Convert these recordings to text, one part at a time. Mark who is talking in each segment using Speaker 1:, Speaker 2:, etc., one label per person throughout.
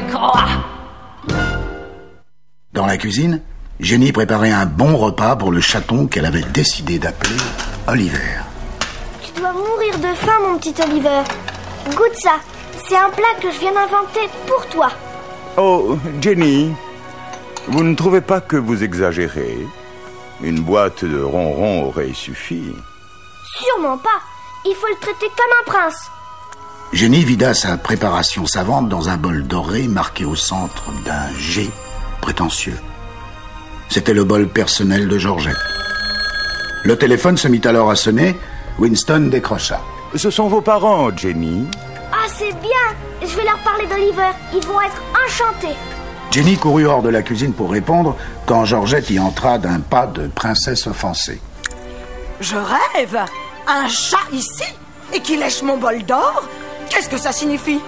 Speaker 1: Dans la cuisine, Jenny préparait un bon repas pour le chaton qu'elle avait décidé d'appeler Oliver.
Speaker 2: Tu dois mourir de faim, mon petit Oliver. Goûte ça. C'est un plat que je viens d'inventer pour toi.
Speaker 3: Oh, Jenny, vous ne trouvez pas que vous exagérez? Une boîte de ronron aurait suffi.
Speaker 2: Sûrement pas. Il faut le traiter comme un prince.
Speaker 1: Jenny vida sa préparation savante dans un bol doré marqué au centre d'un G prétentieux. C'était le bol personnel de Georgette. Le téléphone se mit alors à sonner. Winston décrocha.
Speaker 3: Ce sont vos parents, Jenny.
Speaker 2: Ah, c'est bien. Je vais leur parler d'Oliver. Ils vont être enchantés.
Speaker 1: Jenny courut hors de la cuisine pour répondre quand Georgette y entra d'un pas de princesse offensée.
Speaker 4: Je rêve. Un chat ici et qui lèche mon bol d'or? Qu'est-ce que ça signifie?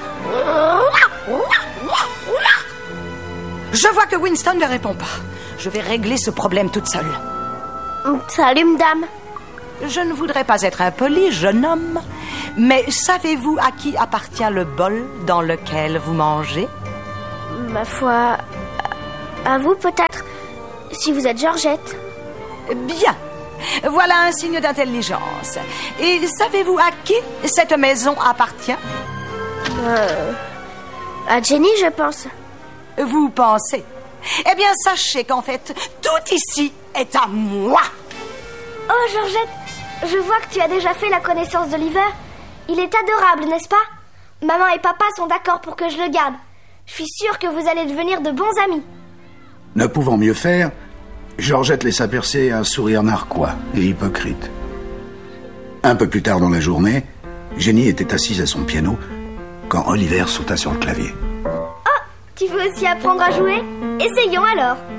Speaker 4: Je vois que Winston ne répond pas. Je vais régler ce problème toute seule.
Speaker 2: Salut, madame.
Speaker 4: Je ne voudrais pas être impoli, jeune homme, mais savez-vous à qui appartient le bol dans lequel vous mangez?
Speaker 2: Ma foi, à vous peut-être, si vous êtes Georgette.
Speaker 4: Bien. Voilà un signe d'intelligence. Et savez-vous à qui cette maison appartient?
Speaker 2: À Jenny, je pense.
Speaker 4: Vous pensez? Eh bien, sachez qu'en fait, tout ici est à moi.
Speaker 2: Oh, Georgette, je vois que tu as déjà fait la connaissance d'Oliver. Il est adorable, n'est-ce pas? Maman et papa sont d'accord pour que je le garde. Je suis sûre que vous allez devenir de bons amis.
Speaker 1: Ne pouvant mieux faire, Georgette laissa percer un sourire narquois et hypocrite. Un peu plus tard dans la journée, Jenny était assise à son piano quand Oliver sauta sur le clavier.
Speaker 2: Oh, tu veux aussi apprendre à jouer? Essayons alors.